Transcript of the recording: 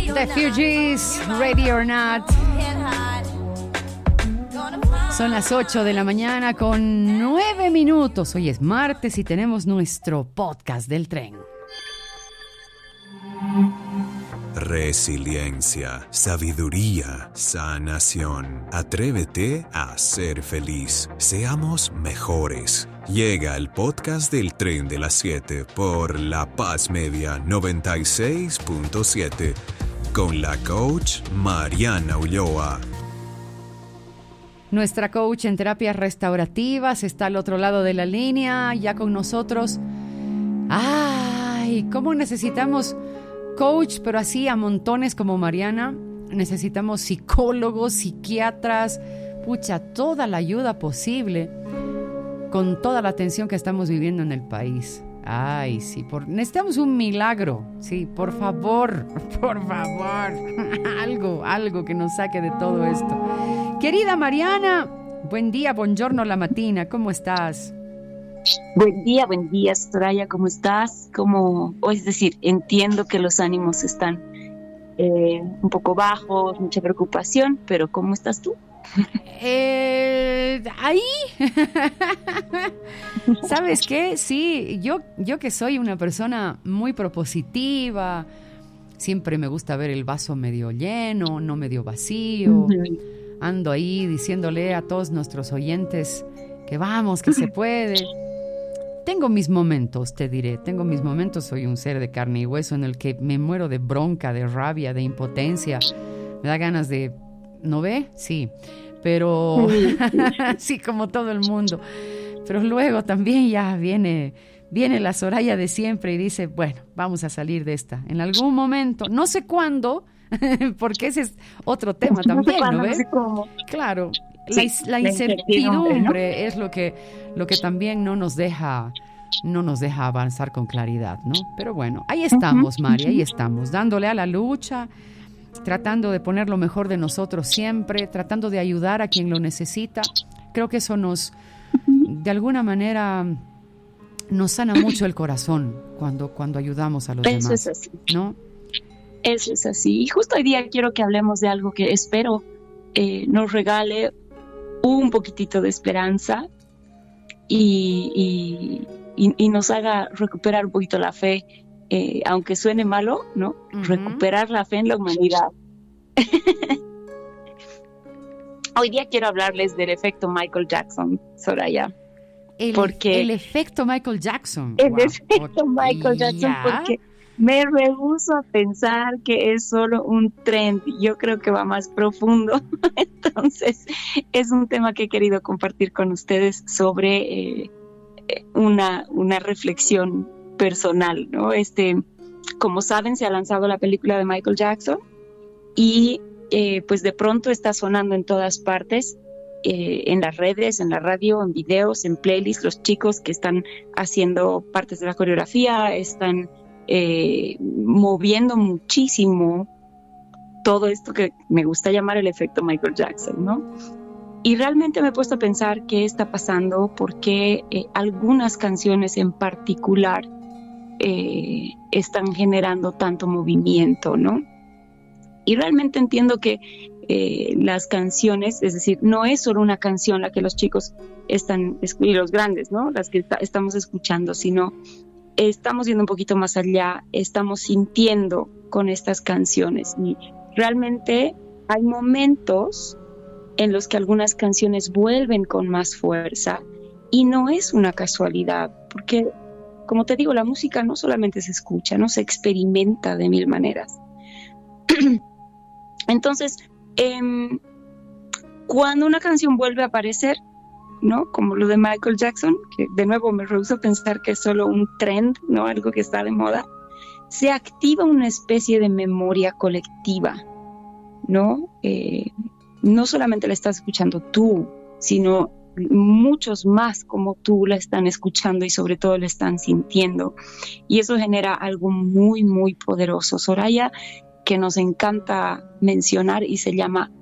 The Fugees, Ready or Not. Son las 8 de la mañana con 9 minutos. Hoy es martes y tenemos nuestro podcast del tren. Resiliencia, sabiduría, sanación. Atrévete a ser feliz. Seamos mejores. Llega el podcast del tren de las 7 por La Paz Media 96.7 con la coach Mariana Ulloa. Nuestra coach en terapias restaurativas está al otro lado de la línea, ya con nosotros. ¡Ay! ¿Cómo necesitamos coach, pero así a montones como Mariana? Necesitamos psicólogos, psiquiatras, toda la ayuda posible con toda la tensión que estamos viviendo en el país. Ay, sí, necesitamos un milagro. Sí, por favor, algo que nos saque de todo esto. Querida Mariana, buen día, buongiorno la mattina, ¿cómo estás? Buen día, Soraya, ¿cómo estás? Es decir, entiendo que los ánimos están un poco bajos, mucha preocupación, pero ¿cómo estás tú? Ahí. ¿Sabes qué? Sí, yo que soy una persona muy propositiva, siempre me gusta ver el vaso medio lleno, no medio vacío. Uh-huh. Ando ahí diciéndole a todos nuestros oyentes que vamos, que se puede. Tengo mis momentos, te diré, soy un ser de carne y hueso en el que me muero de bronca, de rabia, de impotencia. Me da ganas de... ¿No ve? Sí, pero sí, como todo el mundo. Pero luego también ya viene la Soraya de siempre y dice, bueno, vamos a salir de esta. En algún momento, no sé cuándo, porque ese es otro tema también, ¿no ves? No sé cómo. Claro, sí, la incertidumbre, ¿no? Es lo que también no nos deja avanzar con claridad, ¿no? Pero bueno, ahí estamos, María, ahí estamos, dándole a la lucha, tratando de poner lo mejor de nosotros siempre, tratando de ayudar a quien lo necesita. Creo que eso de alguna manera, nos sana mucho el corazón cuando ayudamos a los demás. Eso es así, ¿no? Eso es así. Y justo hoy día quiero que hablemos de algo que espero nos regale un poquitito de esperanza y nos haga recuperar un poquito la fe. Aunque suene malo, ¿no? Uh-huh. Recuperar la fe en la humanidad. Hoy día quiero hablarles del efecto Michael Jackson, Soraya. El efecto Michael Jackson. Efecto Michael Jackson, porque me rehúso a pensar que es solo un trend. Yo creo que va más profundo. Entonces, es un tema que he querido compartir con ustedes sobre una reflexión personal, ¿no? Como saben, se ha lanzado la película de Michael Jackson y pues de pronto está sonando en todas partes, en las redes, en la radio, en videos, en playlists. Los chicos que están haciendo partes de la coreografía están moviendo muchísimo todo esto que me gusta llamar el efecto Michael Jackson, ¿no? Y realmente me he puesto a pensar qué está pasando, por qué algunas canciones en particular están generando tanto movimiento, ¿no? Y realmente entiendo que las canciones, es decir, no es solo una canción la que los chicos están, y los grandes, ¿no? Las que estamos escuchando, sino estamos yendo un poquito más allá, estamos sintiendo con estas canciones. Y realmente hay momentos en los que algunas canciones vuelven con más fuerza y no es una casualidad, porque como te digo, la música no solamente se escucha, no se experimenta de mil maneras. Entonces, cuando una canción vuelve a aparecer, ¿no? Como lo de Michael Jackson, que de nuevo me rehúso a pensar que es solo un trend, ¿no? Algo que está de moda, se activa una especie de memoria colectiva, ¿no? No solamente la estás escuchando tú, sino muchos más como tú la están escuchando y sobre todo la están sintiendo, y eso genera algo muy muy poderoso, Soraya, que nos encanta mencionar y se llama